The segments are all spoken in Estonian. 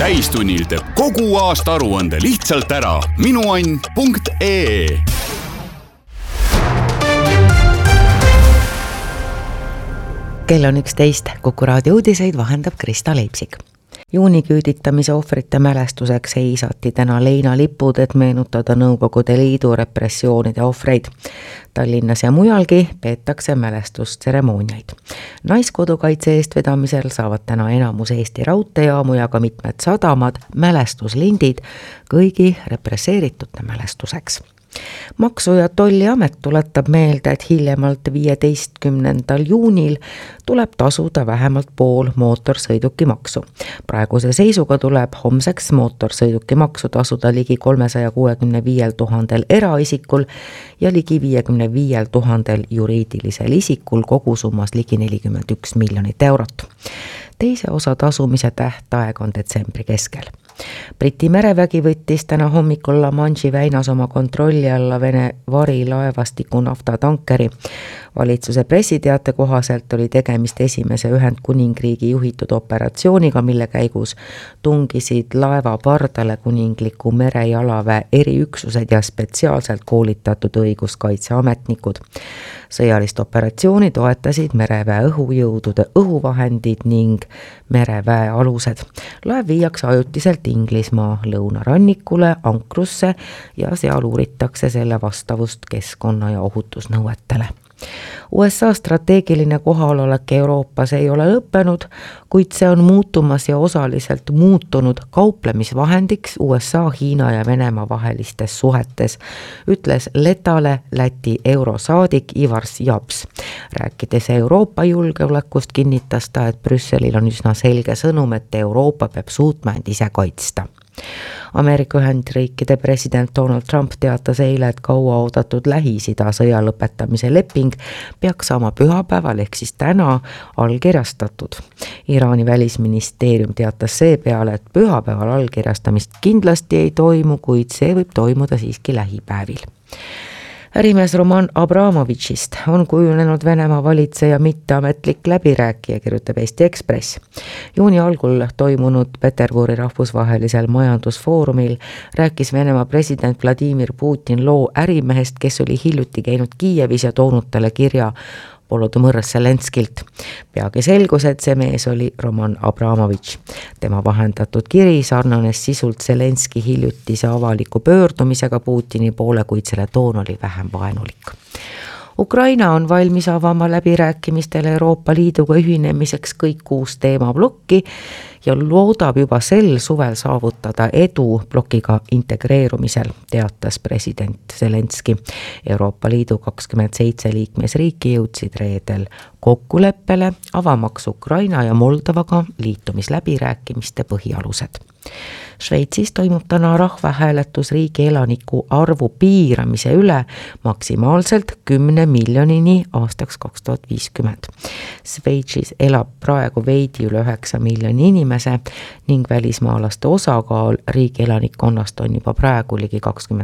täistunnil teeb kogu aasta aruande lihtsalt ära. minuann.ee. Kell on 11, Kuku raadio uudiseid vahendab Krista Leipsik. Juuniküüditamise ohvrite mälestuseks heisati täna leinalipud, et meenutada Nõukogude Liidu repressioonide ohvreid. Tallinnas ja mujalgi peetakse mälestustseremooniaid. Naiskodukaitse eestvedamisel saavad täna enamus Eesti raudteejaamu ja ka mitmed sadamad mälestuslindid kõigi represseeritute mälestuseks. Maksu- ja Tolliamet tuletab meelde, et hiljemalt 15. juunil tuleb tasuda vähemalt pool mootorsõidukimaksu. Praeguse seisuga tuleb homseks mootorsõidukimaksu tasuda ligi 365 000 eraisikul ja ligi 55 000 juriidilisel isikul, kogusummas ligi 41 miljonit eurot. Teise osa tasumise tähtaeg on detsembri keskel. Briti merevägi võttis täna hommikul La Manche'i väinas oma kontrolli alla Vene varilaevastiku naftatankeri. Valitsuse pressiteate kohaselt oli tegemist esimese Ühendkuningriigi juhitud operatsiooniga, mille käigus tungisid laeva pardale kuningliku merejalaväe eriüksused ja spetsiaalselt koolitatud õiguskaitseametnikud. Sõjalist operatsiooni toetasid mereväe õhujõudude õhuvahendid ning mereväe alused. Laev viiakse ajutiselt Inglismaa lõunarannikule ankrusse ja seal uuritakse selle vastavust keskkonna- ja ohutusnõuetele. USA strateegiline kohalolek Euroopas ei ole lõppenud, kuid see on muutumas ja osaliselt muutunud kauplemisvahendiks USA, Hiina ja Venemaa vahelistes suhetes, ütles Letale Läti eurosaadik Ivars Japs. Rääkides Euroopa julgeolekust, kinnitas ta, et Brüsselil on üsna selge sõnum, et Euroopa peab suutma end ise kaitsta. Ameerika Ühendriikide president Donald Trump teatas eile, et kauaoodatud Lähis-Ida sõja lõpetamise leping peaks saama pühapäeval ehk siis täna allkirjastatud. Iraani välisministeerium teatas seepeale, et pühapäeval allkirjastamist kindlasti ei toimu, kuid see võib toimuda siiski lähipäevil. Ärimees Roman Abramovitšist on kujunenud Venemaa valitseja mitteametlik läbirääkija, kirjutab Eesti Ekspress. Juuni algul toimunud Peterburi rahvusvahelisel majandusfoorumil rääkis Venemaa president Vladimir Putin loo ärimehest, kes oli hiljuti käinud Kiievis ja toonud talle kirja Volodõmõr Zelenskilt. Peagi selgus, et see mees oli Roman Abramovitš. Tema vahendatud kiri sarnanes sisult Zelenski hiljutise avaliku pöördumisega Putini poole, kuid selle toon oli vähem vaenulik. Ukraina on valmis avama läbirääkimistel Euroopa Liiduga ühinemiseks kõik 6 teemablokki ja loodab juba sel suvel saavutada edu blokiga integreerumisel, teatas president Zelenski. Euroopa Liidu 27 liikmesriiki jõudsid reedel kokkuleppele avamaks Ukraina ja Moldovaga liitumisläbirääkimiste põhialused. Šveitsis toimub täna rahvahääletus riigi elaniku arvu piiramise üle maksimaalselt 10 miljonini aastaks 2050. Šveitsis elab praegu veidi üle 9 miljoni inimese ning välismaalaste osakaal riigi elanikkonnast on juba praegu ligi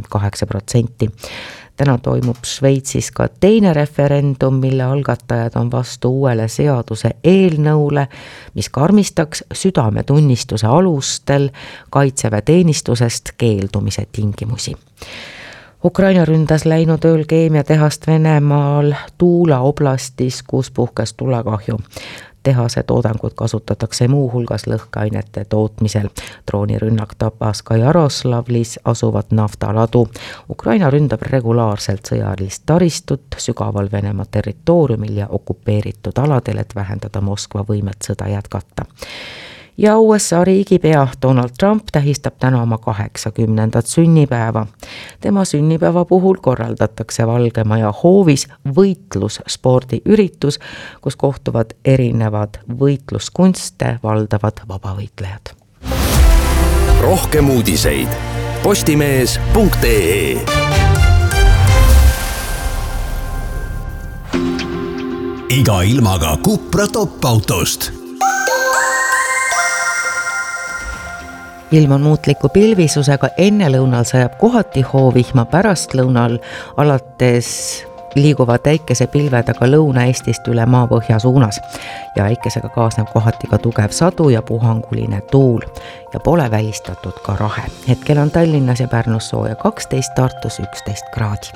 28%. Täna toimub Šveitsis ka teine referendum, mille algatajad on vastu uuele seaduse eelnõule, mis karmistaks südametunnistuse alustel kaitseväeteenistusest keeldumise tingimusi. Ukraina ründas läinud ööl keemiatehast Venemaal Tuula oblastis, kus puhkes tulekahju. Tehase toodangut kasutatakse muu hulgas lõhkeainete tootmisel. Droonirünnak tapas ka Jaroslavlis asuvat naftaladu. Ukraina ründab regulaarselt sõjalist taristut sügaval Venemaa territooriumil ja okupeeritud aladel, et vähendada Moskva võimet sõda jätkata. Ja USA riigipea Donald Trump tähistab täna oma 80. sünnipäeva. Tema sünnipäeva puhul korraldatakse Valge Maja hoovis võitlusspordiüritus, kus kohtuvad erinevad võitluskunste valdavad vabavõitlejad. Rohkem uudiseid postimees.ee. Iga ilmaga Cupra top-autost. Ilm on muutliku pilvisusega, ennelõunal sajab kohati hoovihma, pärastlõunal alates liiguvad äikesepilved aga Lõuna-Eestist üle maapõhja suunas ja äikesega kaasneb kohati ka tugev sadu ja puhanguline tuul ja pole välistatud ka rahe. Hetkel on Tallinnas ja Pärnus sooja 12, Tartus 11 kraadi.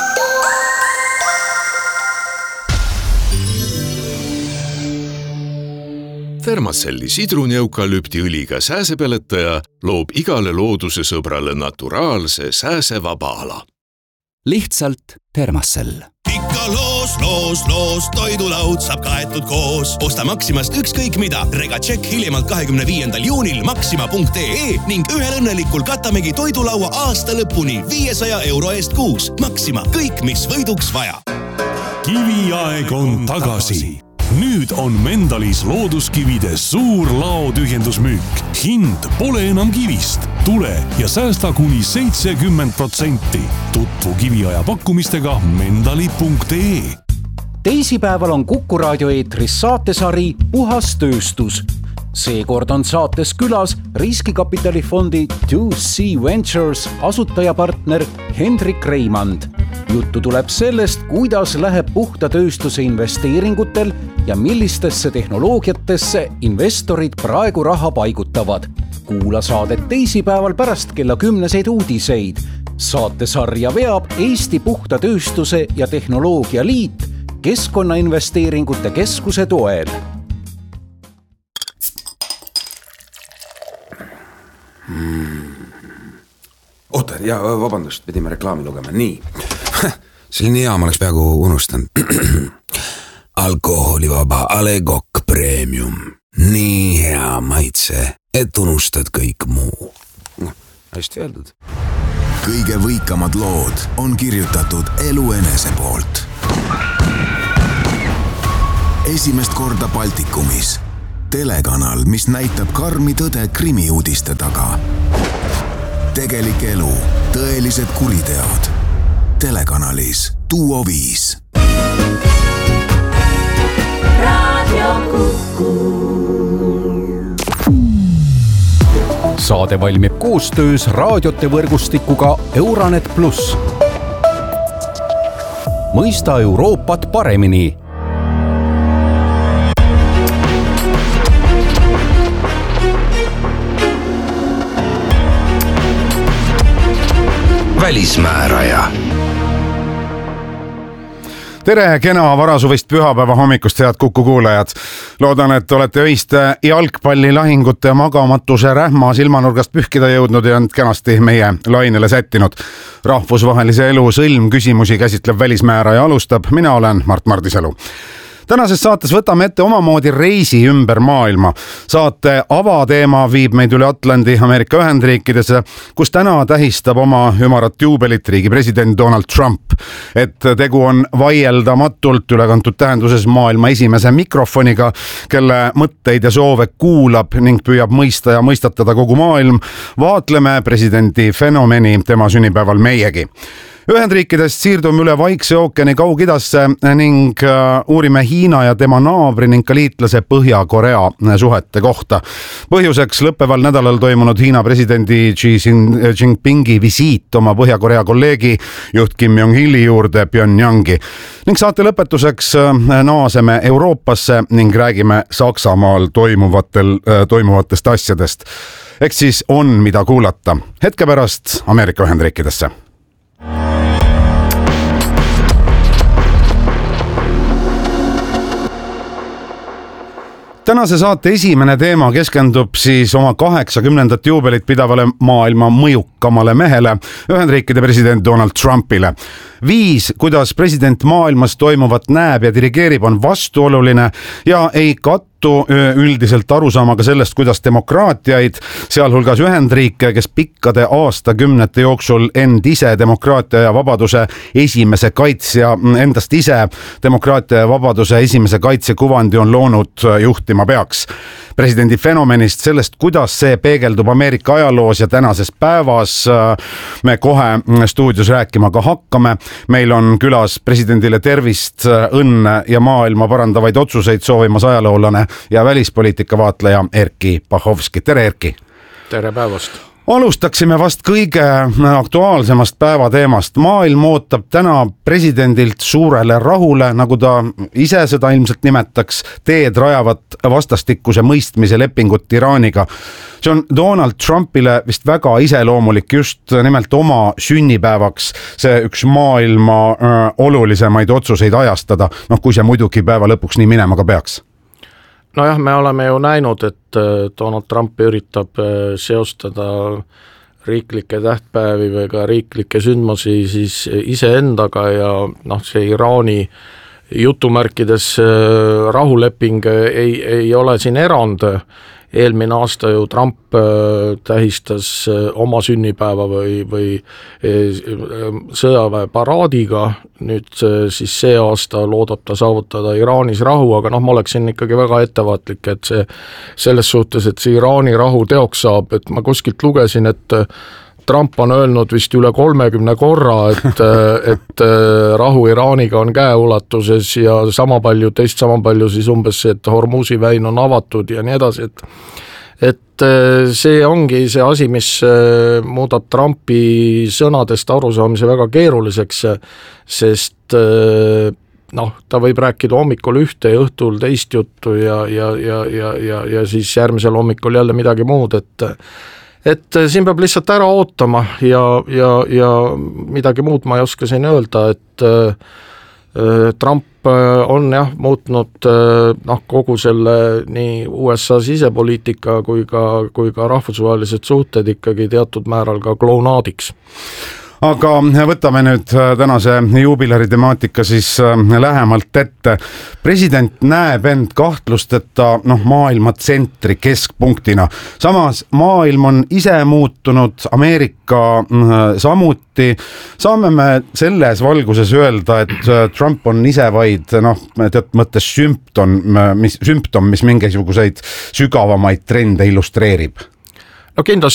Thermacelli sidruneukalüptiõliga sääsepeletaja loob igale looduse sõbrale naturaalse sääsevaba ala. Lihtsalt Thermacell. Ikka loos, toidulaud saab kaetud koos. Osta Maximast ükskõik mida. Regatšekk hiljemalt 25. juunil maxima.ee ning ühel õnnelikul katamegi toidulaua aasta lõpuni 500 € eest kuus. Maxima, kõik mis võiduks vaja. Kiviaeg on tagasi. Nüüd on Mendalis looduskivide suur laotühjendusmüük. Hind pole enam kivist. Tule ja säästa kuni 70%. Tutvu kiviaja pakkumistega mendali.ee. Teisipäeval on Kuku raadio eetris saatesari Puhas tööstus. Seekord on saates külas riskikapitalifondi 2C Ventures asutajapartner Hendrik Reimand. Juttu tuleb sellest, kuidas läheb puhta tööstuse investeeringutel ja millistesse tehnoloogiatesse investorid praegu raha paigutavad. Kuula saadet teisipäeval pärast kella 10 uudiseid. Saatesarja veab Eesti Puhta Tööstuse ja Tehnoloogia Liit Keskkonnainvesteeringute Keskuse toel. Oota, ja vabandust, pidime reklaami lugema. Nii, see oli nii hea, ma oleks peaaegu unustanud. Alkoholivaba Ale Kokk Premium. Nii hea maitse, et unustad kõik muu. Hästi öeldud. Kõige võikamad lood on kirjutatud Elu Enese poolt. Esimest korda Baltikumis. Telekanal, mis näitab karmi tõde krimiuudiste taga. Tegelik elu, tõelised kuriteod. Telekanalis Duo 5. Radio Kuku. Saade valmib koostöös raadiote võrgustikuga Euronet Plus. Mõista Euroopat paremini. Välismääraja. Tere, kena varasuvist pühapäeva hommikust, head Kuku kuulajad. Loodan, et olete öiste jalgpallilahingute ja magamatuse rähma silmanurgast pühkida jõudnud ja end kenasti meie lainele sättinud. Rahvusvahelise elu sõlmküsimusi käsitleb välismääraja alustab. Mina olen Mart Mardisalu. Tänases saates võtame ette omamoodi reisi ümber maailma. Saate avateema viib meid üle Atlandi Ameerika Ühendriikidesse, kus täna tähistab oma ümarat juubelit riigi president Donald Trump. Et tegu on vaieldamatult ülekantud tähenduses maailma esimese mikrofoniga, kelle mõtteid ja soove kuulab ning püüab mõista ja mõistatada kogu maailm. Vaatleme presidendi fenomeni tema sünnipäeval meiegi. Ühendriikidest siirdume üle Vaikse ookeani Kaug-Idasse ning uurime Hiina ja tema naabri ning ka liitlase Põhja-Korea suhete kohta. Põhjuseks lõppeval nädalal toimunud Hiina presidendi Xi Jinpingi visiit oma Põhja-Korea kolleegi juht Kim Jong-ili juurde Pyongyangi. Ning saate lõpetuseks naaseme Euroopasse ning räägime Saksamaal toimuvatest asjadest. Eks siis on mida kuulata. Hetke pärast Ameerika Ühendriikidesse. Tänase saate esimene teema keskendub siis oma 80. juubelit pidavale maailma mõjukamale mehele, Ühendriikide president Donald Trumpile. Viis, kuidas president maailmas toimuvat näeb ja dirigeerib, on vastuoluline ja ei kattu üldiselt arusaamaga sellest, kuidas demokraatiaid, sealhulgas Ühendriike, kes pikkade aastakümnete jooksul end ise demokraatia ja vabaduse esimese kaitsja, endast ise demokraatia ja vabaduse esimese kaitsja kuvandi on loonud juhtima peaks. Presidendi fenomenist, sellest, kuidas see peegeldub Ameerika ajaloos ja tänases päevas, me kohe stuudios rääkima ka hakkame. Meil on külas presidendile tervist, õnne ja maailma parandavaid otsuseid soovimas ajaloolane ja välispoliitika vaatleja Erkki Pahovski. Tere, Erkki! Tere päevast! Alustaksime vast kõige aktuaalsemast päevateemast. Maailm ootab täna presidendilt suurele rahule, nagu ta ise seda ilmselt nimetaks, teed rajavat vastastikuse mõistmise lepingut Iraaniga. See on Donald Trumpile vist väga iseloomulik just nimelt oma sünnipäevaks see üks maailma olulisemaid otsuseid ajastada, kui see muidugi päeva lõpuks nii minema ka peaks. Nojah, me oleme ju näinud, et Donald Trump üritab seostada riiklikke tähtpäevi või ka riiklikke sündmusi siis iseendaga ja see Iraani jutumärkides rahuleping ei ole siin erand. Eelmine aasta ju Trump tähistas oma sünnipäeva või sõjaväe paraadiga, nüüd siis see aasta loodab ta saavutada Iraanis rahu, aga ma oleksin ikkagi väga ettevaatlik, et see selles suhtes, et see Iraani rahu teoks saab, et ma kuskilt lugesin, et Trump on öelnud vist üle 30 korra, et rahu Iraaniga on käeulatuses ja sama palju siis umbes see, et Hormuzi väin on avatud ja nii edasi, et see ongi see asi, mis muudab Trumpi sõnadest arusaamise väga keeruliseks, sest ta võib rääkida hommikul ühte ja õhtul teist juttu ja siis järgmisel hommikul jälle midagi muud, et siin peab lihtsalt ära ootama ja midagi muud ma ei oska siin öelda, et Trump on muutnud kogu selle nii USA sisepoliitika kui ka rahvusvahelised suhted ikkagi teatud määral ka klounaadiks. Aga võtame nüüd tänase juubilari temaatika siis lähemalt ette. President näeb end kahtlusteta maailma tsentri keskpunktina. Samas maailm on ise muutunud, Ameerika samuti. Saame me selles valguses öelda, et Trump on ise vaid teatud mõttes sümptom, mis mingisuguseid sügavamaid trende illustreerib. Kindlasti